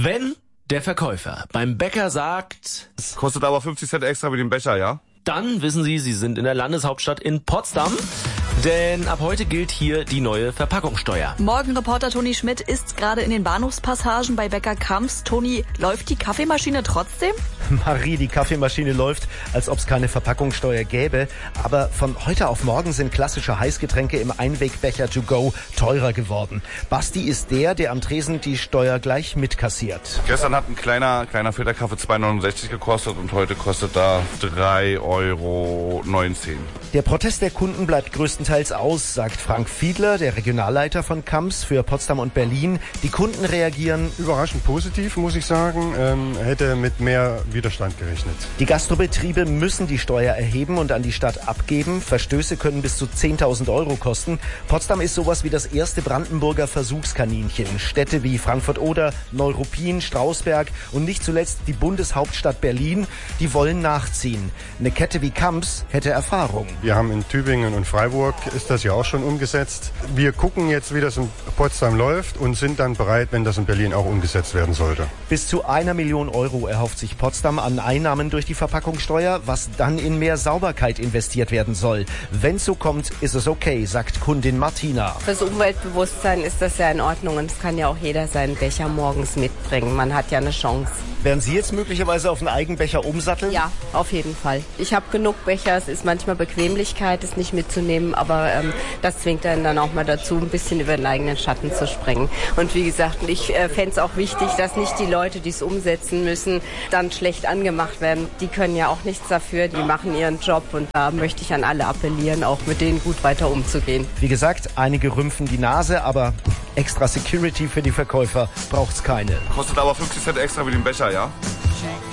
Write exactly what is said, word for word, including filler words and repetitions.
Wenn der Verkäufer beim Bäcker sagt, Kostet aber fünfzig Cent extra wie den Becher, ja? dann wissen Sie, Sie sind in der Landeshauptstadt in Potsdam. Denn ab heute gilt hier die neue Verpackungssteuer. Morgenreporter Toni Schmidt ist gerade in den Bahnhofspassagen bei Bäcker Kamps. Toni, läuft die Kaffeemaschine trotzdem? Marie, die Kaffeemaschine läuft, als ob es keine Verpackungssteuer gäbe. Aber von heute auf morgen sind klassische Heißgetränke im Einwegbecher to go teurer geworden. Basti ist der, der am Tresen die Steuer gleich mitkassiert. Gestern hat ein kleiner, kleiner Filterkaffee zwei Euro neunundsechzig gekostet und heute kostet da drei Euro neunzehn. Der Protest der Kunden bleibt größtenteils aus, sagt Frank Fiedler, der Regionalleiter von Kamps für Potsdam und Berlin. Die Kunden reagieren überraschend positiv, muss ich sagen. Ähm, hätte mit mehr Widerstand gerechnet. Die Gastrobetriebe müssen die Steuer erheben und an die Stadt abgeben. Verstöße können bis zu zehntausend Euro kosten. Potsdam ist sowas wie das erste Brandenburger Versuchskaninchen. Städte wie Frankfurt-Oder, Neuruppin, Strausberg und nicht zuletzt die Bundeshauptstadt Berlin, die wollen nachziehen. Eine Kette wie Kamps hätte Erfahrung. Wir haben in Tübingen und Freiburg ist das ja auch schon umgesetzt. Wir gucken jetzt, wie das in Potsdam läuft und sind dann bereit, wenn das in Berlin auch umgesetzt werden sollte. Bis zu einer Million Euro erhofft sich Potsdam an Einnahmen durch die Verpackungssteuer, was dann in mehr Sauberkeit investiert werden soll. Wenn's so kommt, ist es okay, sagt Kundin Martina. Fürs Umweltbewusstsein ist das ja in Ordnung und es kann ja auch jeder seinen Becher morgens mitbringen. Man hat ja eine Chance. Werden Sie jetzt möglicherweise auf einen Eigenbecher umsatteln? Ja, auf jeden Fall. Ich habe genug Becher, es ist manchmal Bequemlichkeit, es nicht mitzunehmen, aber ähm, das zwingt einen dann auch mal dazu, ein bisschen über den eigenen Schatten zu springen. Und wie gesagt, ich äh, fände es auch wichtig, dass nicht die Leute, die es umsetzen müssen, dann schlecht angemacht werden. Die können ja auch nichts dafür, die machen ihren Job und da möchte ich an alle appellieren, auch mit denen gut weiter umzugehen. Wie gesagt, einige rümpfen die Nase, aber extra Security für die Verkäufer braucht's keine. Kostet aber fünfzig Cent extra wie den Becher, ja?